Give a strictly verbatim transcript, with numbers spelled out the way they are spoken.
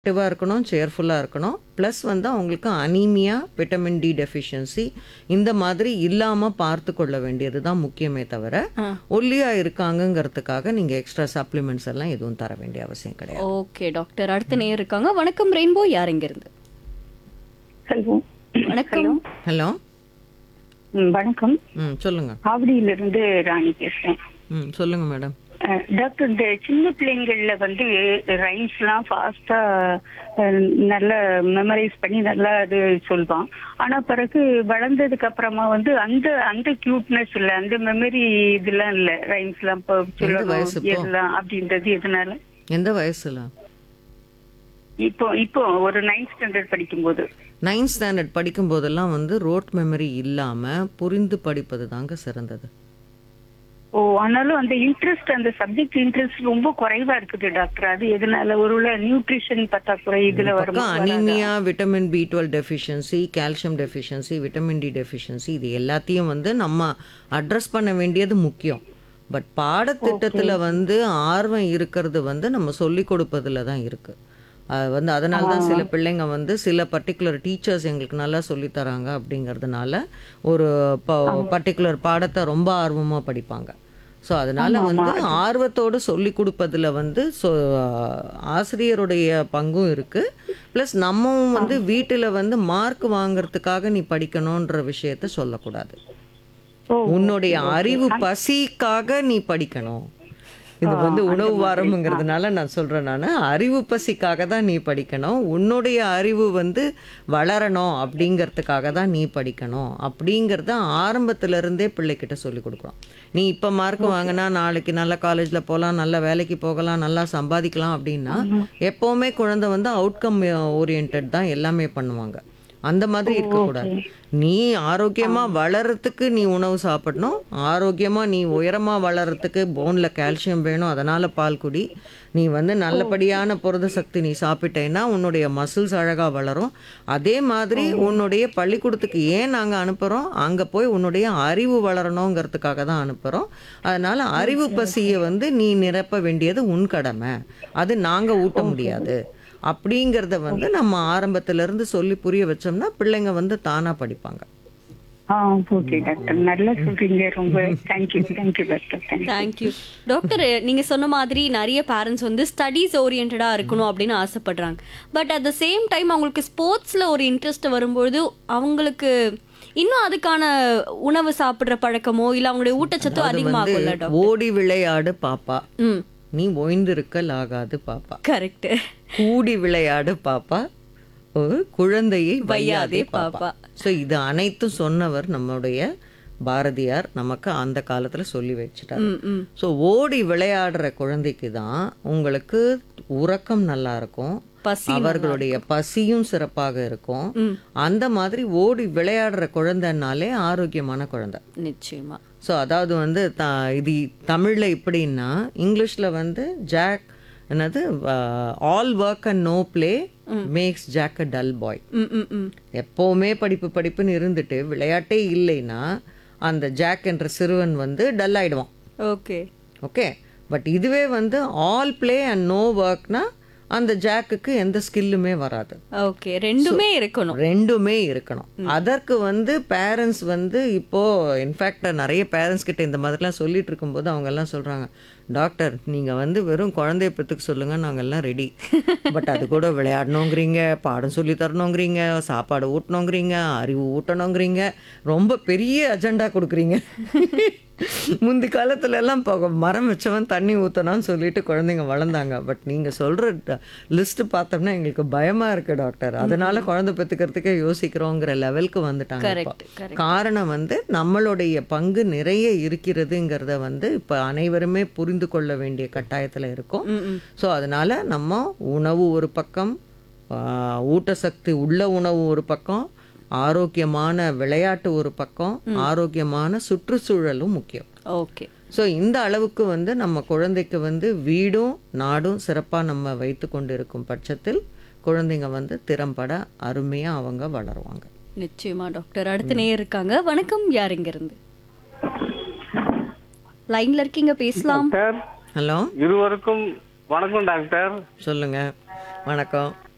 ஆக்டிவாக இருக்கணும், சேர்ஃபுல்லாக இருக்கணும். ப்ளஸ் வந்து அவங்களுக்கு அனீமியா, விட்டமின் டி டெஃபிஷியன்சி இந்த மாதிரி இல்லாமல் பார்த்து கொள்ள வேண்டியது தான் முக்கியமே தவிர, ஆ. ஒல்லியாக இருக்காங்கங்கிறதுக்காக நீங்கள் எக்ஸ்ட்ரா சப்ளிமெண்ட்ஸ் எல்லாம் எதுவும் தர வேண்டிய அவசியம் கிடையாது. Okay doctor. அடுத்த நேயர் இருக்காங்க. வணக்கம் ரெயின்போ, யார் இங்க இருந்து? ஹலோ வணக்கம். ஹலோ. ம், வணக்கம். ம் சொல்லுங்கள். ஆவடியிலிருந்து ராணி பேசுறேன். ம் சொல்லுங்கள் மேடம். அஹ், டாக்டர், இந்த சின்ன பிள்ளைங்கள்ல வந்து ரைம்ஸ் எல்லாம் ஃபாஸ்டா நல்லா மெமரைஸ் பண்ணி நல்லா அது சொல்வான். ஆனா பிறகு வளர்ந்ததுக்கு அப்புறமா வந்து அந்த அந்த கியூட்னஸ் இல்ல, அந்த மெமரி இதெல்லாம் இல்ல. ரைம்ஸ் எல்லாம் இப்ப வயசு சொல்லணும் இப்போ? எல்லாம் அப்படின்றது எதனால? எந்த வயசில்? இப்போ இப்போ ஒரு நைன்த் ஸ்டாண்டர்ட் படிக்கும்போது. நைன்த் ஸ்டாண்டர்ட் படிக்கும் போதெல்லாம் வந்து ரோட் மெமரி இல்லாமல் புரிந்து படிப்பது தாங்க சிறந்தது. ஓ, ஆனாலும் அந்த இன்ட்ரெஸ்ட், அந்த சப்ஜெக்ட் இன்ட்ரெஸ்ட் ரொம்ப குறைவா இருக்குது டாக்டர். அது எதனால? ஒருவேளை நியூட்ரிஷன் பற்றாக்குறை இதுல வரும். பக்கம் anaemia, vitamin B twelve deficiency, calcium deficiency, vitamin D deficiency இது எல்லாத்தையும் வந்து நம்ம அட்ரஸ் பண்ண வேண்டியது முக்கியம். பட் பாடத்திட்டத்தில் வந்து ஆர்வம் இருக்கிறது வந்து நம்ம சொல்லி கொடுப்பதில் தான் இருக்குது. அது வந்து அதனால தான் சில பிள்ளைங்க வந்து சில பர்டிகுலர் டீச்சர்ஸ் எங்களுக்கு நல்லா சொல்லித் தராங்க அப்படிங்கிறதுனால ஒரு பர்டிகுலர் பாடத்தை ரொம்ப ஆர்வமாக படிப்பாங்க. ஸோ அதனால வந்து ஆர்வத்தோடு சொல்லி கொடுப்பதில் வந்து ஸோ ஆசிரியருடைய பங்கும் இருக்குது. ப்ளஸ் நம்மவும் வந்து வீட்டில் வந்து மார்க் வாங்குறதுக்காக நீ படிக்கணுன்ற விஷயத்த சொல்லக்கூடாது. உன்னுடைய அறிவு பசிக்காக நீ படிக்கணும். இது வந்து உணவு வாரம்ங்கிறதுனால நான் சொல்கிறேன், நான் அறிவு பசிக்காக தான் நீ படிக்கணும், உன்னுடைய அறிவு வந்து வளரணும் அப்படிங்கிறதுக்காக தான் நீ படிக்கணும் அப்படிங்கிறத ஆரம்பத்திலேருந்தே பிள்ளைக்கிட்ட சொல்லி கொடுக்குறோம். நீ இப்போ மார்க் வாங்கினா நாளைக்கு நல்ல காலேஜில் போகலாம், நல்ல வேலைக்கு போகலாம், நல்லா சம்பாதிக்கலாம் அப்படின்னா எப்போவுமே குழந்தை வந்து அவுட்கம் ஓரியன்ட் தான் எல்லாமே பண்ணுவாங்க. அந்த மாதிரி இருக்கக்கூடாது. நீ ஆரோக்கியமாக வளர்கிறதுக்கு நீ உணவு சாப்பிடணும், ஆரோக்கியமாக நீ உயரமாக வளர்கிறதுக்கு போனில் கால்சியம் வேணும், அதனால் பால் குடி. நீ வந்து நல்லபடியான புரத சக்தி நீ சாப்பிட்டேன்னா உன்னுடைய மசில்ஸ் அழகாக வளரும். அதே மாதிரி உன்னுடைய பள்ளிக்கூடத்துக்கு ஏன் நாங்கள் அனுப்புகிறோம், அங்கே போய் உன்னுடைய அறிவு வளரணுங்கிறதுக்காக தான் அனுப்புகிறோம். அதனால் அறிவு பசியை வந்து நீ நிரப்ப வேண்டியது உன் கடமை, அது நாங்கள் ஊட்ட முடியாது அப்படிங்கிறத வந்து நம்ம ஆரம்பத்திலிருந்து சொல்லி புரிய வச்சோம்னா பிள்ளைங்க வந்து தானா படிப்பாங்க. ஆ, ஓகே டாக்டர், நல்லா சொல்றீங்க. ரொம்ப thank you thank you doctor. Thank you doctor. நீங்க சொன்ன மாதிரி நிறைய பேரண்ட்ஸ் வந்து ஸ்டடீஸ் ஓரியன்டா இருக்கணும் அப்படின்னு ஆசைப்படுறாங்க. But at the same time அவங்களுக்கு ஸ்போர்ட்ஸ்ல ஒரு இன்ட்ரெஸ்ட் வரும்போது அவங்களுக்கு இன்னும் அதுக்கான உணவு சாப்பிடுற பழக்கமோ இல்ல அவங்களுடைய ஊட்டச்சத்தோ அது வந்து அதிகமாகும்ல டாக்டர்? ஓடி விளையாடு பாப்பா, ம் நீ ஓய்ந்திருக்கலாகாது பாப்பா. கரெக்ட். கூடி விளையாடு பாப்பா, ஒரு குழந்தையை வையாதே வையாதே பாப்பா. பாப்பா. ஸோ இது அனைத்தும் சொன்னவர் நம்முடைய பாரதியார் நமக்கு அந்த காலத்துல சொல்லி வச்சுட்டார். ம் ம் ஸோ ஓடி விளையாடுற குழந்தைக்கு தான் உங்களுக்கு உறக்கம் நல்லா இருக்கும், பசி அவர்களுடைய பசியும் சிறப்பாக இருக்கும். ம். அந்த மாதிரி ஓடி விளையாடுற குழந்தைனாலே ஆரோக்கியமான குழந்தை. நிச்சயமா. ஸோ அதாவது வந்து த இது தமிழில் இப்படின்னா, இங்கிலீஷில் வந்து ஜாக் என்னது all work and no play maths jack a dull பாய். ம் ம் ம் எப்போவுமே படிப்பு படிப்புன்னு இருந்துட்டு விளையாட்டே இல்லைன்னா அந்த ஜாக் என்ற சிறுவன் வந்து டல் ஆயிடுவான். ஓகே. ஓகே. பட் இதுவே வந்து ஆல் பிளே அண்ட் நோ ஒர்க்னா அந்த ஜாக்குக்கு எந்த ஸ்கில்லுமே வராது. ஓகே, ரெண்டுமே இருக்கணும். ரெண்டுமே இருக்கணும். அதற்கு வந்து பேரண்ட்ஸ் வந்து இப்போ இன்ஃபேக்ட் நிறைய பேரண்ட்ஸ் கிட்ட இந்த மாதிரிலாம் சொல்லிட்டு இருக்கும்போது அவங்க எல்லாம் சொல்றாங்க, டாக்டர் நீங்கள் வந்து வெறும் குழந்தைய பெற்றுக்க சொல்லுங்க, நாங்கள் எல்லாம் ரெடி. பட் அது கூட விளையாடணுங்கிறீங்க, பாடம் சொல்லி தரணுங்கிறீங்க, சாப்பாடு ஊட்டணுங்கிறீங்க, அறிவு ஊட்டணுங்கிறீங்க, ரொம்ப பெரிய அஜெண்டா கொடுக்குறீங்க. முந்தி காலத்துல எல்லாம் இப்போ மரம் வச்சவன் தண்ணி ஊற்றணும்னு சொல்லிட்டு குழந்தைங்க வளர்ந்தாங்க. பட் நீங்கள் சொல்கிற லிஸ்ட்டு பார்த்தோம்னா எங்களுக்கு பயமாக இருக்குது டாக்டர். அதனால குழந்தை பெற்றுக்கிறதுக்கே யோசிக்கிறோங்கிற லெவலுக்கு வந்துட்டாங்க இப்போ. Correct correct. காரணம் வந்து நம்மளுடைய பங்கு நிறைய இருக்கிறதுங்கிறத வந்து இப்போ அனைவருமே புரிந்து கொள்ள வேண்டிய கட்டாயத்தில் இருக்கும். ம் ம் ஸோ அதனால நம்ம உணவு ஒரு பக்கம், ஆஹ், ஊட்டசக்தி உள்ள உணவு ஒரு பக்கம், ஆரோக்கியமான விளையாட்டு ஒரு பக்கம், ஆரோக்கியமான சுற்றுச்சூழலும் முக்கியம். ஓகே. ஸோ இந்த அளவுக்கு வந்து நம்ம குழந்தைக்கு வந்து வீடும் நாடும் சிறப்பாக நம்ம வைத்து கொண்டு இருக்கும் பட்சத்தில் குழந்தைங்க வந்து திறம்பட அருமையாக அவங்க வளருவாங்க. நிச்சயமா டாக்டர். அடுத்த நேயர் இருக்காங்க. வணக்கம், யார் இங்க இருந்து? லைன்ல இருக்கீங்க, பேசலாம். டாக்டர், ஹலோ, இருவருக்கும் வணக்கம் டாக்டர். சொல்லுங்க. வணக்கம்.